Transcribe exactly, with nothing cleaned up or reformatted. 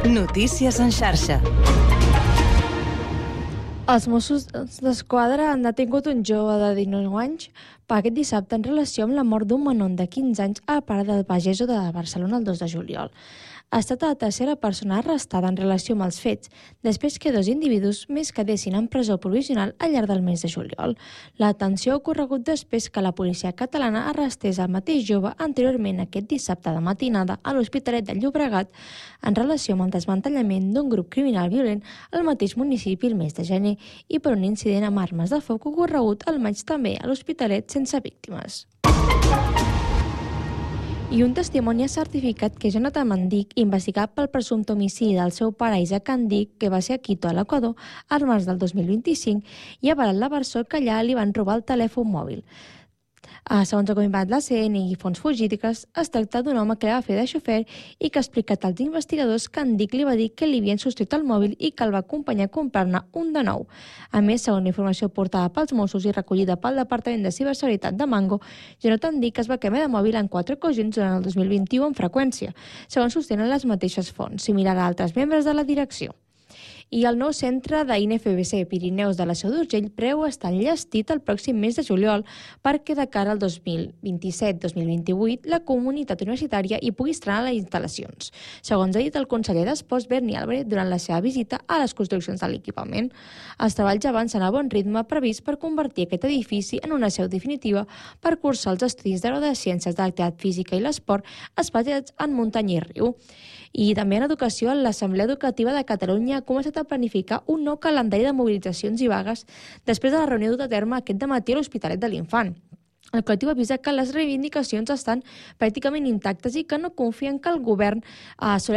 Notícies en xarxa. Els Mossos d'Esquadra han detingut un jove de dinou anys aquest dissabte en relació amb la mort d'un menor de quinze anys a Pare del Pageso de Barcelona el dos de juliol. Ha estat la tercera persona arrestada en relació amb els fets, després que dos individus més quedessin en presó provisional al llarg del mes de juliol. La detenció ha ocorregut després que la policia catalana arrestés el mateix jove anteriorment aquest dissabte de matinada a l'Hospitalet de Llobregat en relació amb el desmantellament d'un grup criminal violent al mateix municipi el mes de gener i per un incident amb armes de foc ocorregut al maig també a l'Hospitalet sense víctimes. I un testimoni ha certificat que Jonathan Mandic, investigat pel presumpte homicidi del seu pare Isaac Andic, que va ser a Quito, a l'Equador, al març del dos mil vint-i-cinc, i ha avalat la versió que allà li van robar el telèfon mòbil. Ah, segons ha confirmat la C N I i fons fugídiques, es tracta d'un home que va fer de xofer i que ha explicat als investigadors que Andic li va dir que li havien substituït el mòbil i que el va acompanyar a comprar-ne un de nou. A més, segons la informació portada pels Mossos i recollida pel Departament de Ciberseguretat de Mango, Jonathan Andic es va canviar de mòbil en quatre ocasions durant el dos mil vint-i-u amb freqüència, segons sostenen les mateixes fonts, similar a altres membres de la direcció. I el nou centre d'I N F B C Pirineus de la Seu d'Urgell preveu estar enllestit el pròxim mes de juliol perquè de cara al dos mil vint-i-set dos mil vint-i-vuit la comunitat universitària hi pugui estrenar les instal·lacions, segons ha dit el conseller d'Esports Berni Álvarez durant la seva visita a les construccions de l'equipament. Els treballs avancen a bon ritme previst per convertir aquest edifici en una seu definitiva per cursar els estudis de grau de Ciències de l'Activitat Física i l'Esport especialitzats en muntanya i riu. I també en educació, l'Assemblea Educativa de Catalunya ha començat a planificar un nou calendari de mobilitzacions i vagues després de la reunió duta a terme aquest dematí a l'Hospitalet de l'Infant. El col·lectiu avisa que les reivindicacions estan pràcticament intactes i que no confien que el govern assoleixi